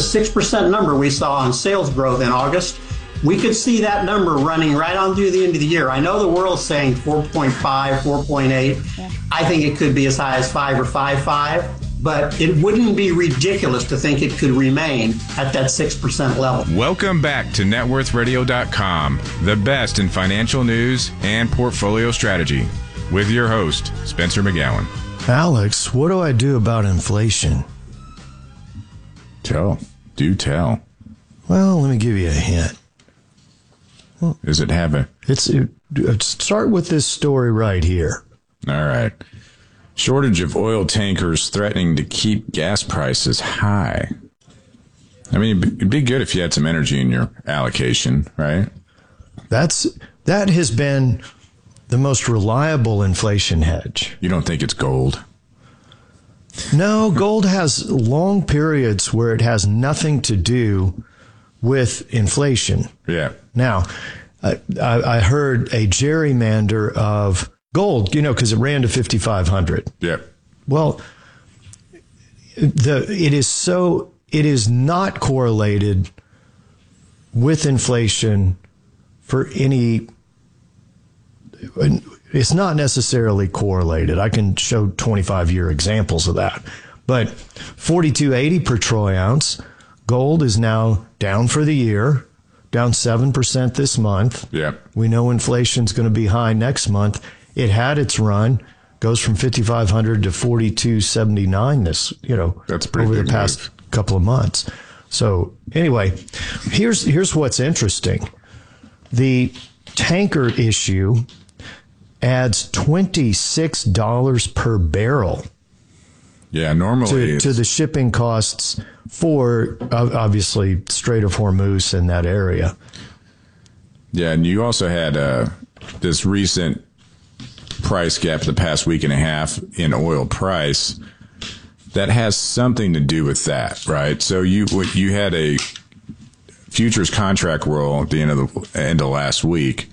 6% number we saw on sales growth in August, we could see that number running right on through the end of the year. I know the world's saying 4.5, 4.8. Yeah. I think it could be as high as 5 or 5.5, but it wouldn't be ridiculous to think it could remain at that 6% level. Welcome back to NetWorthRadio.com, the best in financial news and portfolio strategy, with your host, Spencer McGowan. Alex, what do I do about inflation? Do tell. Well, let me give you a hint. Does it have a... Start with this story right here. All right. Shortage of oil tankers threatening to keep gas prices high. I mean, it'd be good if you had some energy in your allocation, right? That has been the most reliable inflation hedge. You don't think it's gold? No, gold has long periods where it has nothing to do with inflation. Yeah. Now, I heard a gerrymander of gold, because it ran to 5,500. Yeah. Well, it is not correlated with inflation for any. It's not necessarily correlated. I can show 25-year examples of that. But 42.80 per troy ounce, gold is now down for the year, down 7% this month. Yeah. We know inflation's going to be high next month. It had its run, goes from 5,500 to 42.79 this, that's pretty over the past couple of months. So anyway, here's what's interesting. The tanker issue adds $26 per barrel. Yeah, normally to the shipping costs for obviously Strait of Hormuz in that area. Yeah, and you also had this recent price gap the past week and a half in oil price that has something to do with that, right? So you had a futures contract roll at the end of last week,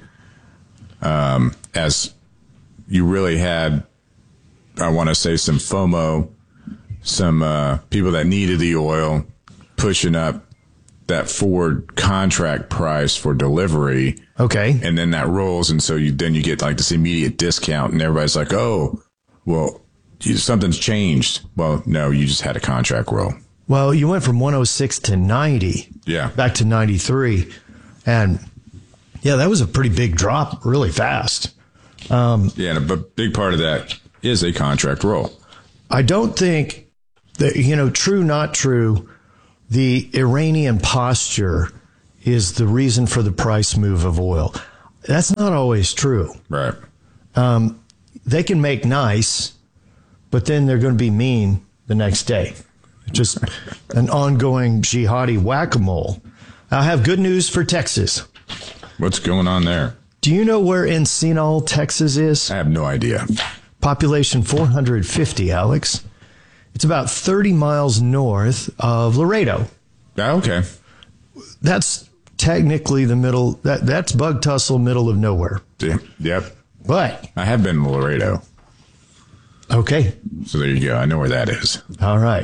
as you really had, I want to say, some FOMO, some people that needed the oil pushing up that forward contract price for delivery. Okay. And then that rolls, and so you get like this immediate discount, and everybody's like, oh, well, something's changed. Well, no, you just had a contract roll. Well, you went from 106 to 90. Yeah. Back to 93. And yeah, that was a pretty big drop really fast. Yeah, and a big part of that is a contract roll. I don't think that, true, not true, the Iranian posture is the reason for the price move of oil. That's not always true. Right. They can make nice, but then they're going to be mean the next day. Just an ongoing jihadi whack-a-mole. I have good news for Texas. What's going on there? Do you know where Encino, Texas is? I have no idea. Population 450, Alex. It's about 30 miles north of Laredo. Oh, okay. That's technically the middle. That's Bug Tussle, middle of nowhere. Yep. But I have been in Laredo. Okay. So there you go. I know where that is. All right.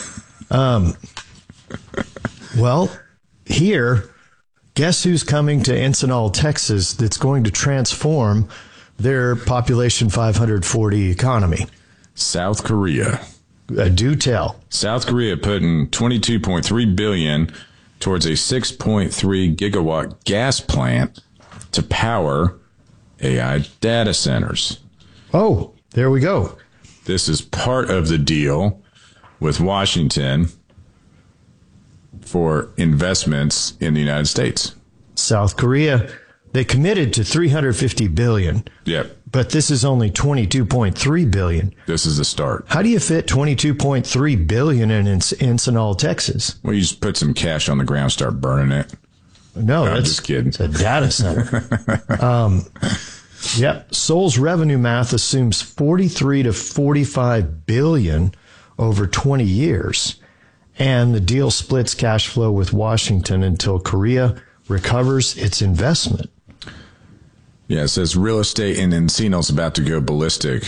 Well, here, guess who's coming to Encinal, Texas, that's going to transform their population 540 economy? South Korea. Do tell. South Korea putting $22.3 billion towards a 6.3 gigawatt gas plant to power AI data centers. Oh, there we go. This is part of the deal with Washington for investments in the United States. South Korea, they committed to $350 billion. Yep. But this is only $22.3 billion. This is the start. How do you fit $22.3 billion in Encinal, Texas? Well, you just put some cash on the ground, start burning it. No, I'm just kidding. It's a data center. Yep. Sol's revenue math assumes 43 to 45 billion over 20 years. And the deal splits cash flow with Washington until Korea recovers its investment. Yeah, it says real estate in Encino's about to go ballistic.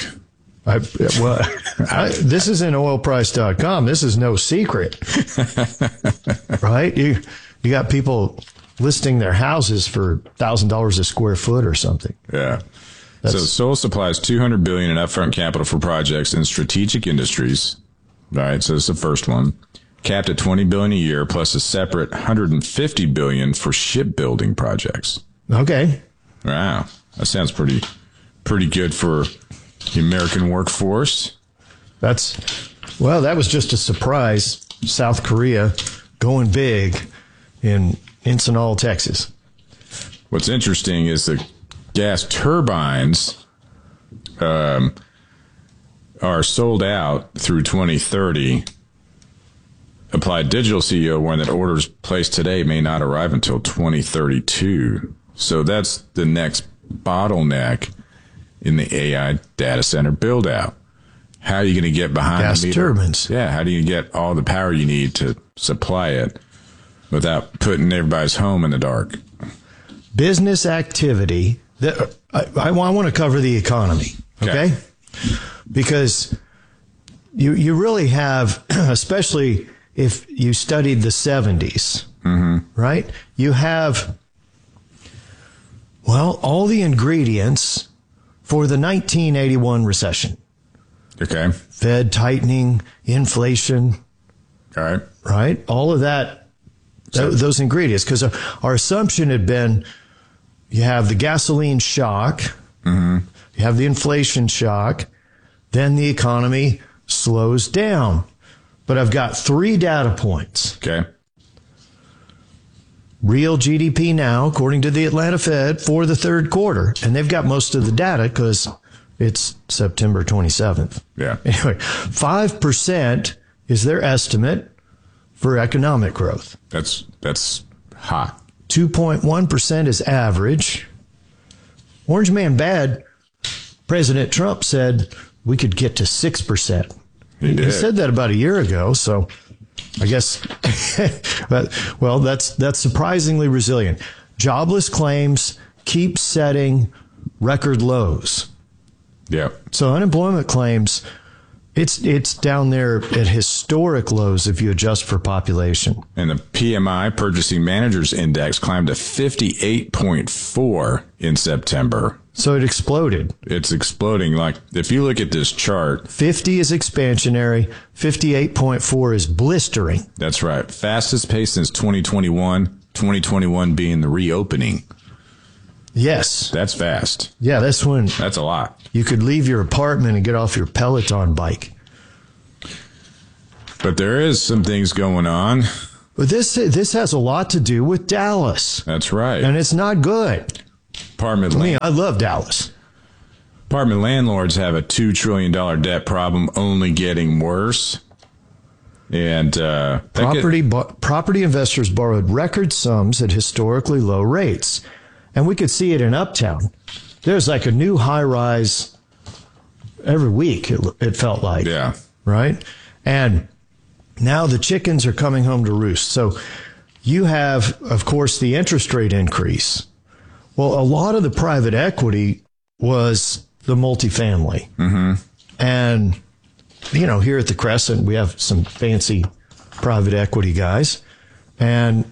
This is in oilprice.com. This is no secret. right? You got people listing their houses for $1,000 a square foot or something. Yeah. So Soul supplies $200 billion in upfront capital for projects in strategic industries. All right, so it's the first one, capped at $20 billion a year, plus a separate $150 billion for shipbuilding projects. Okay. Wow, that sounds pretty good for the American workforce. That was just a surprise. South Korea going big in Ensenada, Texas. What's interesting is the gas turbines are sold out through 2030. Applied Digital CEO warned that orders placed today may not arrive until 2032. So that's the next bottleneck in the AI data center build out. How are you going to get behind gas the meter? Turbines? Yeah, how do you get all the power you need to supply it without putting everybody's home in the dark? Business activity. I want to cover the economy, okay? Because you really have, especially if you studied the 70s, right? You have, all the ingredients for the 1981 recession. Okay. Fed tightening, inflation. All right. Right? All of that, those ingredients. Because our assumption had been you have the gasoline shock, you have the inflation shock, then the economy slows down. But I've got 3 data points. Okay. Real GDP now, according to the Atlanta Fed, for the third quarter. And they've got most of the data because it's September 27th. Yeah. Anyway, 5% is their estimate for economic growth. That's hot. 2.1% is average. Orange Man bad. President Trump said we could get to 6%. He said that about a year ago, so I guess, that's surprisingly resilient. Jobless claims keep setting record lows. Yeah. So unemployment claims, it's down there at historic lows if you adjust for population. And the PMI, Purchasing Managers Index, climbed to 58.4 in September. So it exploded. It's exploding. Like, if you look at this chart, 50 is expansionary, 58.4 is blistering. That's right. Fastest pace since 2021 being the reopening. Yes. That's fast. Yeah, that's when That's a lot. you could leave your apartment and get off your Peloton bike. But there is some things going on. But this has a lot to do with Dallas. That's right. And it's not good. I love Dallas. Apartment landlords have a $2 trillion debt problem, only getting worse. And property investors borrowed record sums at historically low rates. And we could see it in Uptown. There's like a new high rise every week, it felt like. Yeah. Right? And now the chickens are coming home to roost. So you have, of course, the interest rate increase. Well, a lot of the private equity was the multifamily. And, here at the Crescent, we have some fancy private equity guys. And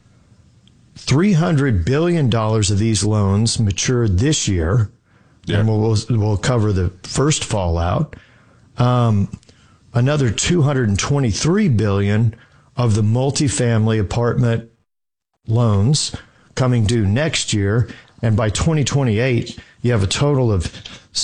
$300 billion of these loans matured this year. Yeah. And we'll cover the first fallout. Another $223 billion of the multifamily apartment loans coming due next year. And by 2028, you have a total of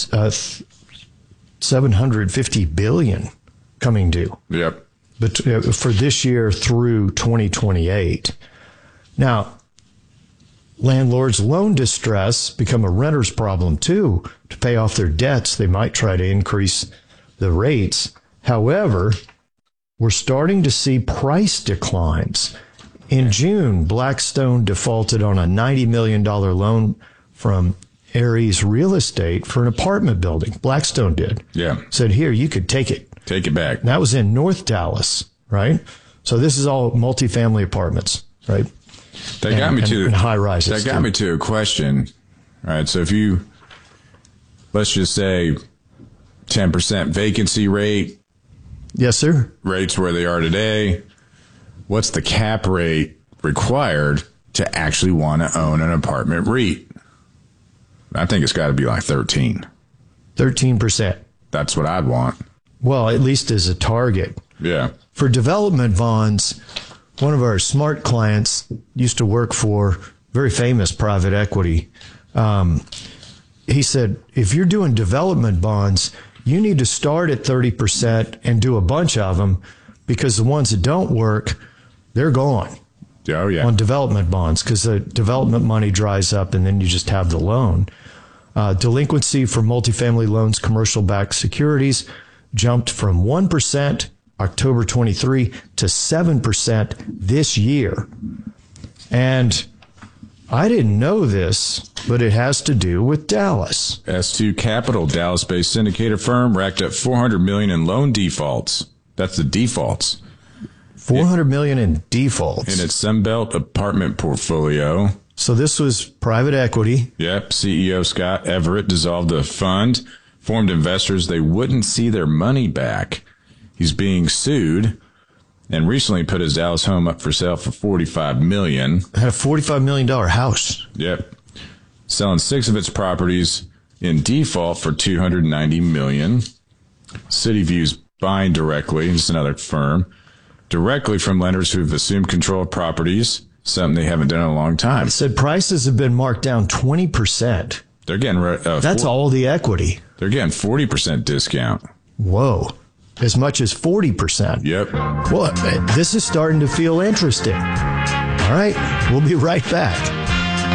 $750 billion coming due. Yep. But for this year through 2028. Now, landlords' loan distress become a renter's problem too. To pay off their debts, they might try to increase the rates. However, we're starting to see price declines. In June, Blackstone defaulted on a $90 million loan from Ares Real Estate for an apartment building. Blackstone did. Yeah. Said, here, you could take it. Take it back. And that was in North Dallas, right? So this is all multifamily apartments, right? That got me to high rises. That got me to a question. All right. So if let's just say 10% vacancy rate. Yes, sir. Rates where they are today. what's the cap rate required to actually want to own an apartment REIT? I think it's got to be like 13%. 13%. That's what I'd want. Well, at least as a target. Yeah. For development bonds, one of our smart clients used to work for very famous private equity. He said, if you're doing development bonds, you need to start at 30% and do a bunch of them, because the ones that don't work, they're gone. Oh, yeah. On development bonds, because the development money dries up and then you just have the loan. Delinquency for multifamily loans, commercial-backed securities, jumped from 1% October 23 to 7% this year. And I didn't know this, but it has to do with Dallas. S2 Capital, Dallas-based syndicator firm, racked up $400 million in loan defaults. That's the defaults. $400 million in defaults. In its Sunbelt apartment portfolio. So this was private equity. Yep. CEO Scott Everett dissolved the fund, informed investors they wouldn't see their money back. He's being sued and recently put his Dallas home up for sale for $45 million. Had a $45 million house. Yep. Selling 6 of its properties in default for $290 million. CityView's buying directly, it's another firm, directly from lenders who've assumed control of properties, something they haven't done in a long time. It said prices have been marked down 20%. They're getting that's all the equity. They're getting 40% discount. Whoa. As much as 40%. Yep. Well, this is starting to feel interesting. All right. We'll be right back.